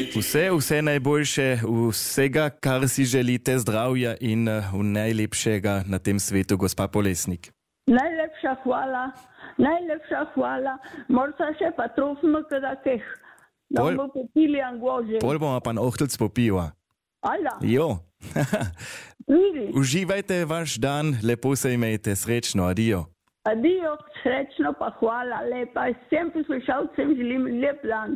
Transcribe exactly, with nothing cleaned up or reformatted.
Vse, vse najboljše, vsega, kar si želite, zdravja in uh, najlepšega na tem svetu, gospa Polesnik. Najlepša hvala, najlepša hvala. Morda še pa trofimo kada keh, da Pol- bomo popili angože. Pol bomo pa na ohtelc popiva. Ala, Jo. vidi, Uživajte vaš dan, lepo se imejte, srečno, adijo. adijo, srečno pa hvala lepa. Vsem poslušalcem želim lep dan.